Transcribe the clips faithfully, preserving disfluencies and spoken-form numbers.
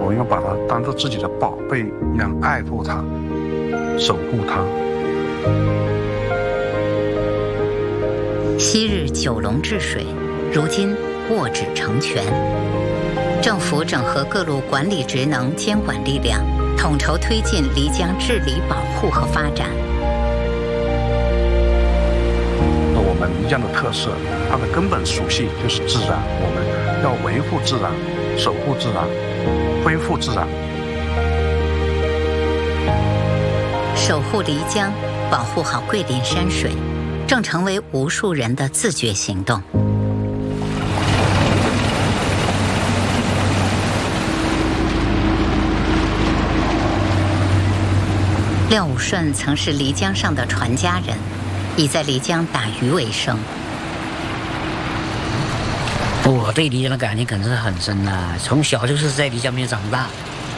我们要把它当做自己的宝贝一样爱护它，守护它。 昔日九龙治水，如今握指成拳。政府整合各路管理职能、监管力量，统筹推进漓江治理保护和发展。 我们漓江的特色，它的根本属性就是自然，我们要维护自然，守护自然，恢复自然。 守护漓江，保护好桂林山水，正成为无数人的自觉行动。廖武顺曾是漓江上的船家人，以在漓江打鱼为生。 我对漓江的感情可是很深呐、啊，从小就是在漓江边长大。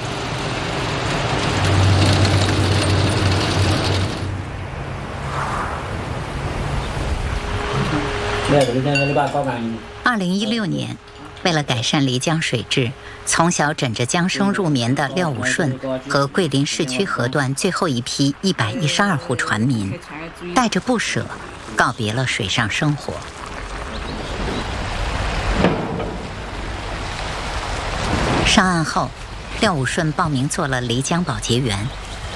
二零一六年，为了改善漓江水质，从小枕着江声入眠的廖武顺和桂林市区河段最后一批一百一十二户船民，带着不舍，告别了水上生活。上岸后，廖武顺报名做了漓江保洁员。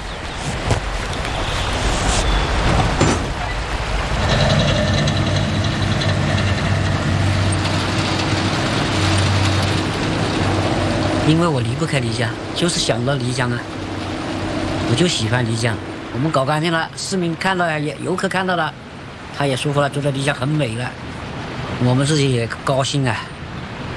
因为我离不开漓江，就是想到漓江啊，我就喜欢漓江。我们搞干净了，市民看到了，也游客看到了，他也舒服了，觉得漓江很美了，我们自己也高兴啊。